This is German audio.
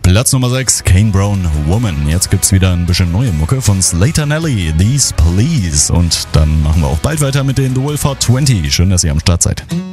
Platz Nummer 6, Kane Brown, Woman. Jetzt gibt's wieder ein bisschen neue Mucke von Slater Nelly, These Please. Und dann machen wir auch bald weiter mit den The Wolf 20. Schön, dass ihr am Start seid.